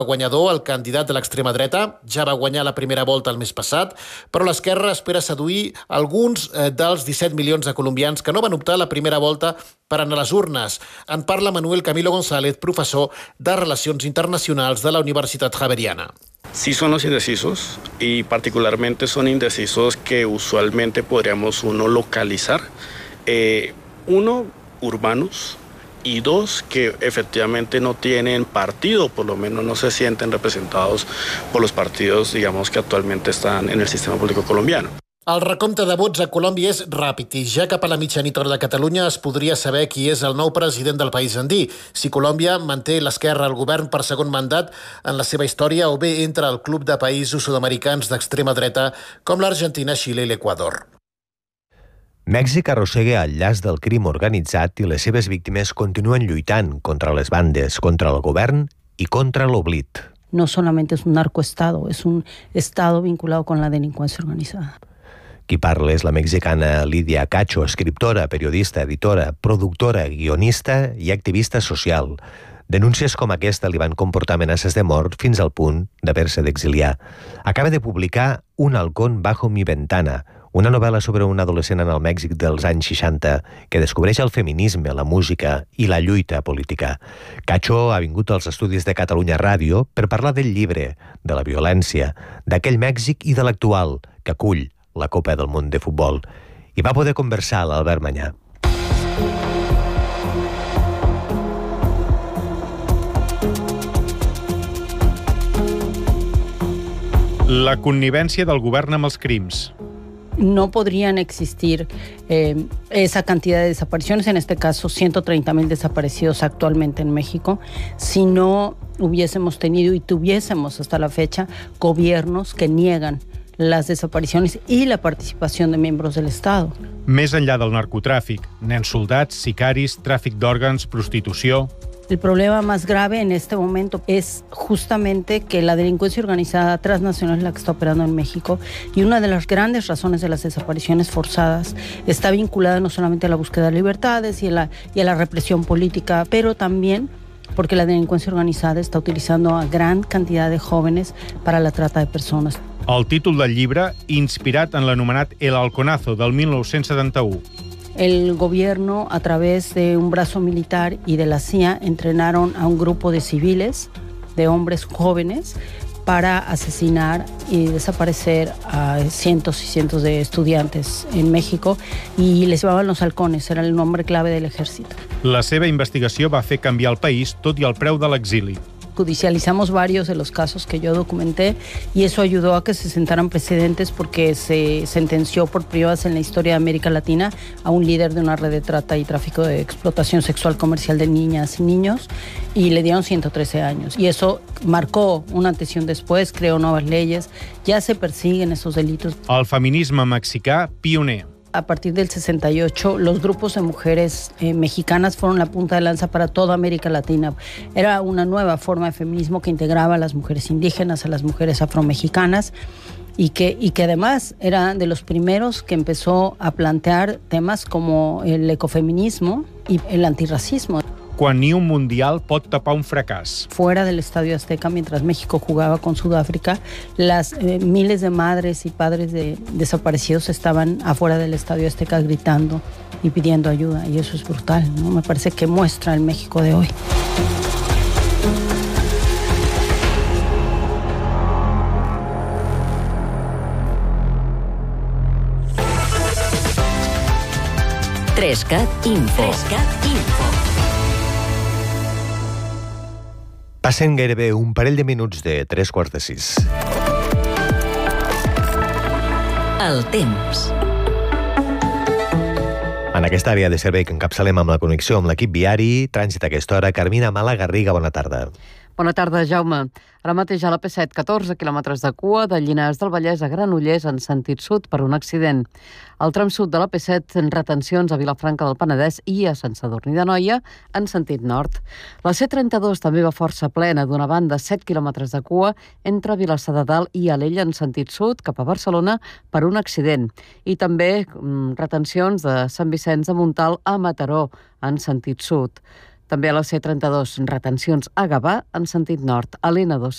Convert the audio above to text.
guanyador, el candidat de l'extrema dreta, ja va guanyar la primera volta el mes passat, però l'esquerra espera seduir alguns dels 17 milions de colombians que no van optar a la primera volta per anar a les urnes. En parla Manuel Camilo González, professor de Relacions Internacionals de la Universitat Javeriana. Sí son los indecisos y particularmente son indecisos que usualmente podríamos uno localizar. Uno, urbanos, y dos, que efectivamente no tienen partido, por lo menos no se sienten representados por los partidos, digamos, que actualmente están en el sistema político colombiano. El recompte de vots a Colòmbia és ràpid i ja cap a la mitjanit hora de Catalunya es podria saber qui és el nou president del país andí, si Colòmbia manté l'esquerra al govern per segon mandat en la seva història o bé entra al club de països sud-americans d'extrema dreta com l'Argentina, Xile i l'Equador. Mèxic arrossega el llaç del crim organitzat i les seves víctimes continuen lluitant contra les bandes, contra el govern i contra l'oblit. No solamente es un narcoestado, es un estado vinculado con la delincuencia organizada. Qui parla és la mexicana Lidia Cacho, escriptora, periodista, editora, productora, guionista i activista social. Denúncies com aquesta li van comportar amenaces de mort fins al punt d'haver-se d'exiliar. Acaba de publicar Un halcón bajo mi ventana, una novel·la sobre un adolescent en el Mèxic dels anys 60 que descobreix el feminisme, la música i la lluita política. Cacho ha vingut als estudis de Catalunya Ràdio per parlar del llibre, de la violència, d'aquell Mèxic i de l'actual, que acull la Copa del Món de Futbol. I va poder conversar amb l'Albert Manyà. La connivència del govern amb els crims. No podrían existir esa cantidad de desapariciones, en este caso 130,000 desaparecidos actualmente en México, si no hubiésemos tenido y tuviésemos hasta la fecha gobiernos que niegan las desapariciones y la participación de miembros del Estado. Més enllà del narcotràfic, nens soldats, sicaris, tràfic d'òrgans, prostitució... El problema más grave en este momento es justamente que la delincuencia organizada transnacional es la que está operando en México y una de las grandes razones de las desapariciones forzadas está vinculada no solamente a la búsqueda de libertades y a la represión política, pero también porque la delincuencia organizada está utilizando a gran cantidad de jóvenes para la trata de personas. El títol del llibre, inspirat en l'anomenat El Halconazo del 1971. El gobierno, a través de un brazo militar y de la CIA, entrenaron a un grupo de civiles, de hombres jóvenes, para asesinar y desaparecer a cientos y cientos de estudiantes en México y les llamaban los halcones, era el nombre clave del ejército. La seva investigació va fer canviar el país, tot i el preu de l'exili. Judicializamos varios de los casos que yo documenté y eso ayudó a que se sentaran precedentes porque se sentenció por primera vez en la historia de América Latina a un líder de una red de trata y tráfico de explotación sexual comercial de niñas y niños y le dieron 113 años. Y eso marcó un antes y un después, creó nuevas leyes, ya se persiguen esos delitos. El feminisme mexicà pioner. A partir del 68, los grupos de mujeres mexicanas fueron la punta de lanza para toda América Latina. Era una nueva forma de feminismo que integraba a las mujeres indígenas, a las mujeres afromexicanas y que además era de los primeros que empezó a plantear temas como el ecofeminismo y el antirracismo. Quan ni un mundial pot tapar un fracàs. Fuera del Estadio Azteca, mientras México jugaba con Sudáfrica, las miles de madres y padres de desaparecidos estaban afuera del Estadio Azteca gritando y pidiendo ayuda. Y eso es brutal, ¿no? Me parece que muestra el México de hoy. Trescat Info. Passen gairebé un parell de minuts de 3:45. El temps. En aquesta àrea de servei que encapçalem amb la connexió amb l'equip viari, trànsit a aquesta hora, Carmina Mala-Garriga, bona tarda. Bona tarda, Jaume. Ara mateix a la P7, 14 quilòmetres de cua de Llinars del Vallès a Granollers en sentit sud per un accident. Al tram sud de la P7 en retencions a Vilafranca del Penedès i a Sant Sadurní d'Anoia en sentit nord. La C32 també va força plena, d'una banda 7 quilòmetres de cua entre Vilassar de Dalt i Alella en sentit sud cap a Barcelona per un accident. I també retencions de Sant Vicenç de Montalt a Mataró en sentit sud. També a la C32, retencions a Gavà en sentit nord. A l'N2